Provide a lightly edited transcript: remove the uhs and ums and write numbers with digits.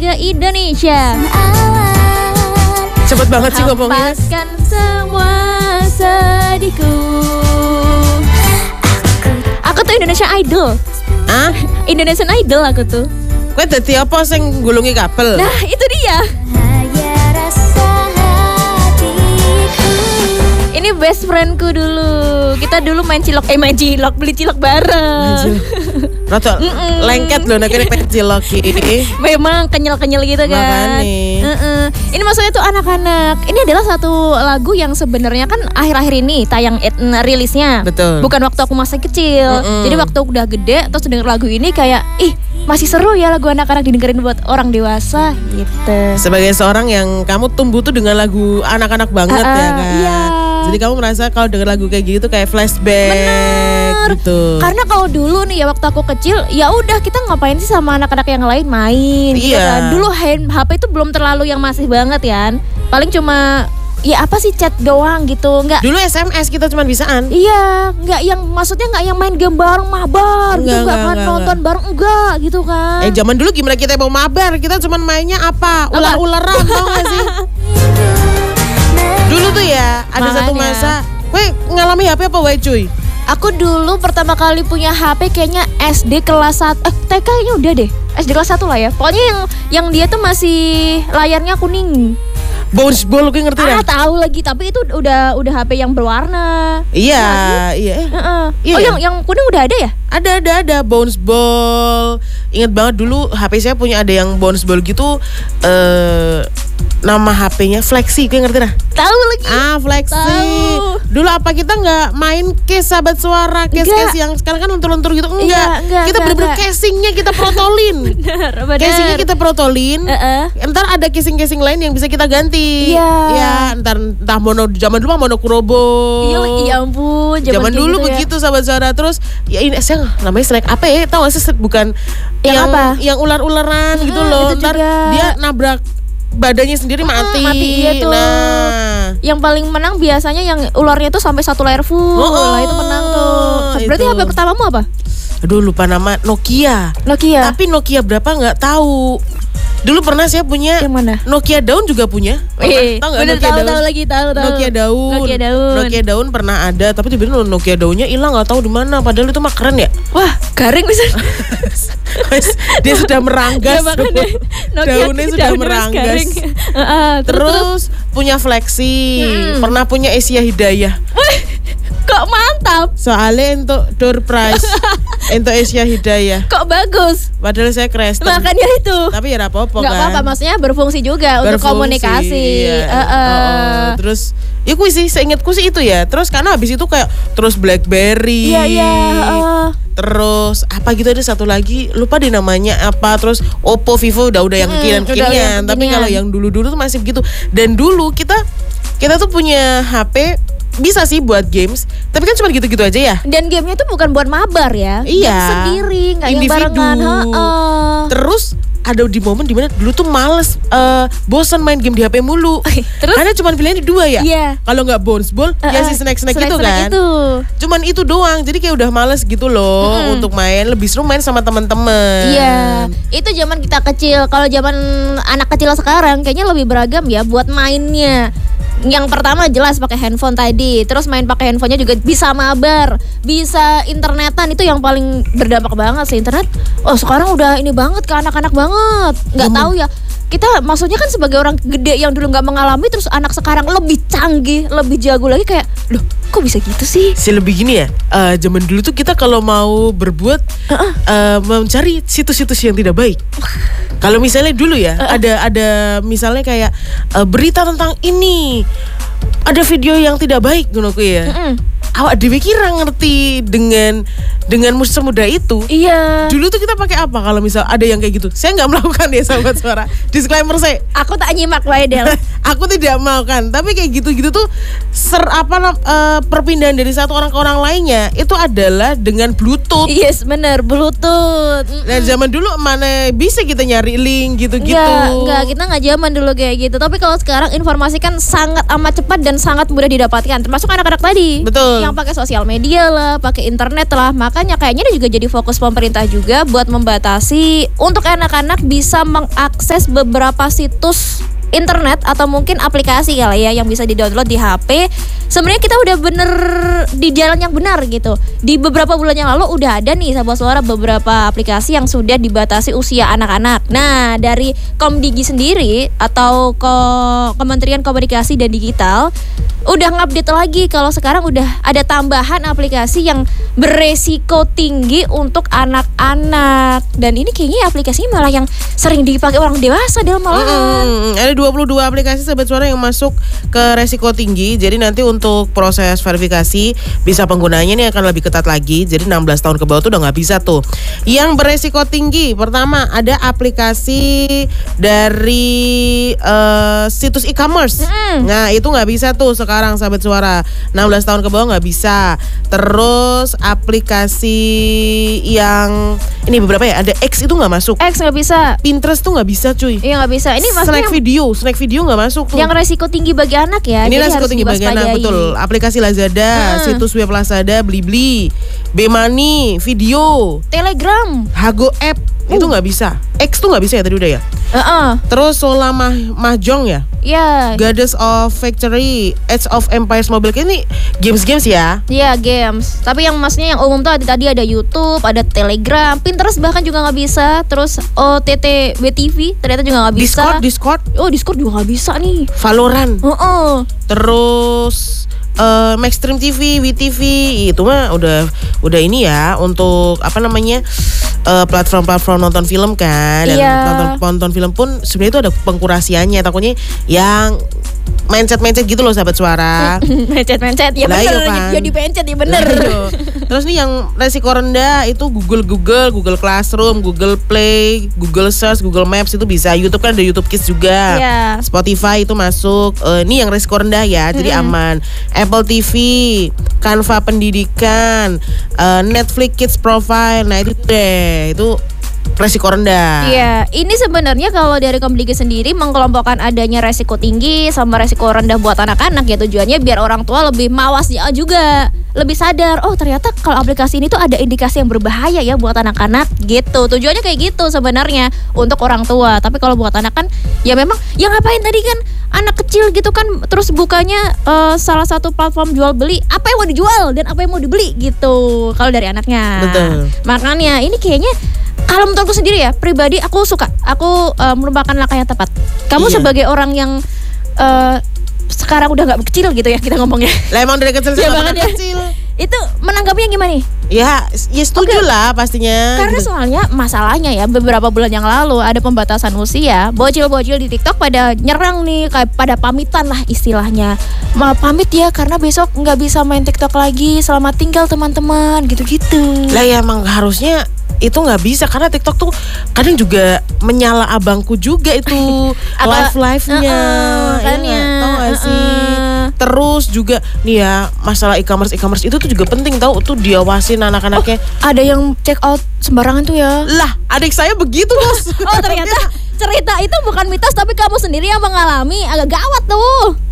laga Indonesia. Cepet banget sih ngomongnya. Hempaskan semua sedihku. Aku tuh Indonesian Idol. Indonesian Idol aku tuh. Kowe dadi apa sing gulungi kabel? Nah, itu dia. Ini best friendku dulu. Kita dulu main cilok, beli cilok bareng. Rada lengket loh nakene cilok iki. Memang kenyal-kenyal gitu kan. Ini maksudnya tuh anak-anak. Ini adalah satu lagu yang sebenarnya kan akhir-akhir ini tayang rilisnya. Betul. Bukan waktu aku masih kecil. Jadi waktu aku udah gede terus denger lagu ini kayak masih seru ya lagu anak-anak didengerin buat orang dewasa gitu. Sebagai seorang yang kamu tumbuh tuh dengan lagu anak-anak banget ya kan. Iya. Jadi kamu merasa kalau denger lagu kayak gitu kayak flashback. Bener. Gitu. Karena kalau dulu nih ya waktu aku kecil ya udah kita ngapain sih sama anak-anak yang lain main gitu kan. Dulu HP itu belum terlalu yang masif banget ya. Paling cuma ya apa sih chat doang gitu. Enggak. Dulu SMS kita cuma bisaan. Iya, enggak yang maksudnya enggak yang main game bareng mabar gitu enggak kan nonton bareng enggak gitu kan. Zaman dulu gimana kita mau mabar? Kita cuma mainnya apa? Ular-ularan tau gak sih? Dulu tuh ya ada satu masa. Weh ngalami HP apa wae cuy? Aku dulu pertama kali punya HP kayaknya SD kelas 1. TK kayaknya udah deh. SD kelas 1 lah ya. Pokoknya yang dia tuh masih layarnya kuning. Bounce ball gue ngerti dah. Tahu lagi, tapi itu udah HP yang berwarna. Iya. Yang kuning udah ada ya? Ada bounce ball. Ingat banget dulu HP saya punya ada yang bounce ball gitu. Nama HP-nya Flexi, gue ngerti dah. Tahu lagi. Flexi. Tahu. Dulu apa kita nggak main case sahabat suara, case yang sekarang kan luntur-luntur gitu? Enggak. Kita bener-bener casingnya kita protolin. Bener. Casingnya kita protolin. Ntar ada casing-casing lain yang bisa kita ganti. Iya. Ya, entah zaman dulu mah monokurobo. Iya ampun. Zaman dulu gitu begitu sahabat suara. Terus ya ini saya namanya snack apa ya? Tahu nggak sih bukan yang apa? Yang ular-ularan gitu loh. Ntar dia nabrak badannya sendiri mati. Iya tuh. Nah, yang paling menang biasanya yang ularnya tuh sampai 1 layar full. Lah itu menang tuh. Berarti HP pertamamu apa? Aduh lupa nama. Nokia. Tapi Nokia berapa nggak tahu. Dulu pernah saya punya. Yang mana? Nokia daun juga punya. Tahu nggak Nokia daun? Tahu. Nokia daun pernah ada, tapi tiba-tiba Nokia daunnya hilang, nggak tahu di mana. Padahal itu mah keren ya. Wah, garing bisa. Dia sudah meranggas. Daunnya sudah meranggas. Terus punya Flexi. Pernah punya Asia Hidayah. Kok mantap? Soalnya untuk door prize untuk Asia Hidayah. Kok bagus? Padahal saya Kristen. Makanya itu. Tapi ya apa-apa kan. Gak apa-apa, maksudnya berfungsi juga untuk komunikasi. Iya. Terus ya seingatku sih itu ya. Terus karena habis itu kayak terus BlackBerry. Iya. Terus apa gitu ada satu lagi lupa deh namanya apa. Terus Oppo, Vivo udah yang kekinian. Tapi kalau yang dulu-dulu tuh masih begitu. Dan dulu kita tuh punya HP bisa sih buat games, tapi kan cuma gitu-gitu aja ya. Dan gamenya tuh bukan buat mabar ya. Iya. Game sendiri, nggak yang barengan. Terus ada di momen dimana dulu tuh males, bosan main game di HP mulu. Terus? Karena cuma pilihannya 2 ya. Iya. Kalau nggak bounce ball, ya si snack gitu kan. Cuman itu doang, jadi kayak udah males gitu loh untuk main. Lebih seru main sama teman-teman. Iya. Itu zaman kita kecil. Kalau zaman anak kecil sekarang, kayaknya lebih beragam ya buat mainnya. Yang pertama jelas pakai handphone tadi, terus main pakai handphonenya juga bisa mabar, bisa internetan, itu yang paling berdampak banget sih internet. Sekarang udah ini banget ke anak-anak banget, nggak tahu ya. Kita maksudnya kan sebagai orang gede yang dulu nggak mengalami, terus anak sekarang lebih canggih, lebih jago lagi, kayak loh kok bisa gitu sih? Lebih gini ya, zaman dulu tuh kita kalau mau berbuat mencari situs-situs yang tidak baik. Kalau misalnya dulu ya ada misalnya kayak berita tentang ini, ada video yang tidak baik menurutku ya. Awak dewe kira ngerti dengan semudah itu. Iya. Dulu tuh kita pakai apa kalau misal ada yang kayak gitu? Saya nggak melakukan ya sahabat suara. Disclaimer saya. Aku tak nyimak wae Del. Aku tidak melakukan. Tapi kayak gitu-gitu tuh perpindahan dari satu orang ke orang lainnya itu adalah dengan Bluetooth. Yes, bener Bluetooth. Nah zaman dulu mana bisa kita nyari link gitu-gitu. Enggak, kita nggak zaman dulu kayak gitu. Tapi kalau sekarang informasi kan sangat amat cepat dan sangat mudah didapatkan. Termasuk anak-anak tadi. Betul. yang pakai sosial media lah, pakai internet lah. Makanya kayaknya ini juga jadi fokus pemerintah juga buat membatasi untuk anak-anak bisa mengakses beberapa situs internet atau mungkin aplikasi kali ya yang bisa di-download di HP. Sebenarnya kita udah bener di jalan yang benar gitu. Di beberapa bulan yang lalu udah ada nih sahabat suara beberapa aplikasi yang sudah dibatasi usia anak-anak. Nah, dari Komdigi sendiri atau Kementerian Komunikasi dan Digital udah ngupdate lagi kalau sekarang udah ada tambahan aplikasi yang beresiko tinggi untuk anak-anak. Dan ini kayaknya aplikasinya malah yang sering dipakai orang dewasa dalam malahan. Ada 22 aplikasi sahabat suara yang masuk ke resiko tinggi. Jadi nanti untuk proses verifikasi bisa penggunanya ini akan lebih ketat lagi. Jadi 16 tahun ke bawah tuh udah nggak bisa tuh. Yang beresiko tinggi pertama ada aplikasi dari situs e-commerce. Nah itu nggak bisa tuh sekarang sahabat suara. 16 tahun ke bawah nggak bisa. Terus aplikasi yang ini beberapa ya, ada X itu nggak masuk. X nggak bisa. Pinterest tuh nggak bisa cuy. Iya nggak bisa. Ini maksudnya Snack video nggak masuk tuh. Yang resiko tinggi bagi anak ya. Ini resiko tinggi bagi anak, betul. Aplikasi Lazada, situs web Lazada, Blibli, Bemani, video, Telegram, Hago App itu nggak bisa. X tuh nggak bisa ya tadi udah ya. Terus Sola Mahjong ya. Iya. Goddess of Factory, Age of Empires Mobile, ini games ya. Iya games. Tapi yang maksudnya yang umum tuh tadi ada YouTube, ada Telegram, Pinterest bahkan juga nggak bisa. Terus OTT WTV ternyata juga nggak bisa. Discord. Oh Discord juga nggak bisa nih. Valorant. Terus Maxstream TV, WTV itu mah udah ini ya untuk apa namanya platform-platform nonton film kan. Dan nonton film pun sebenarnya itu ada pengkurasiannya. Takutnya yang mindset gitu loh sahabat suara. Mindset ya bener kan? Jadi pencet ya bener. Terus nih yang resiko rendah itu Google Classroom, Google Play, Google Search, Google Maps itu bisa. YouTube kan ada YouTube Kids juga. Spotify itu masuk. Ini yang resiko rendah ya, jadi aman. Apple TV, Canva pendidikan, Netflix Kids Profile. Nah itu deh, itu resiko rendah. Iya, ini sebenarnya kalau dari Komdigi sendiri mengkelompokkan adanya resiko tinggi sama resiko rendah buat anak-anak ya, tujuannya biar orang tua lebih mawas juga, lebih sadar. Oh ternyata kalau aplikasi ini tuh ada indikasi yang berbahaya ya buat anak-anak gitu. Tujuannya kayak gitu sebenarnya untuk orang tua. Tapi kalau buat anak kan ya memang ya ngapain tadi kan anak kecil gitu kan terus bukanya salah satu platform jual beli apa yang mau dijual dan apa yang mau dibeli gitu kalau dari anaknya. Betul. Makanya ini kayaknya kalau menurutku sendiri ya pribadi aku suka, aku merupakan langkah yang tepat. Kamu sebagai orang yang sekarang udah nggak kecil gitu ya kita ngomongnya. Lah emang dari kecil sama kecil. Itu menanggapinya gimana nih? Ya setuju lah pastinya. Karena soalnya masalahnya ya beberapa bulan yang lalu ada pembatasan usia. Bocil-bocil di TikTok pada nyerang nih, kayak pada pamitan lah istilahnya. Pamit ya karena besok nggak bisa main TikTok lagi. Selamat tinggal teman-teman gitu-gitu. Lah ya emang harusnya itu nggak bisa karena TikTok tuh kadang juga menyala abangku juga itu live-nya. Tau gak sih? Terus juga nih ya masalah e-commerce itu tuh juga penting tahu tuh diawasin anak-anaknya. Ada yang check out sembarangan tuh ya. Lah adik saya begitu bos. Oh ternyata cerita itu bukan mitos tapi kamu sendiri yang mengalami, agak gawat tuh.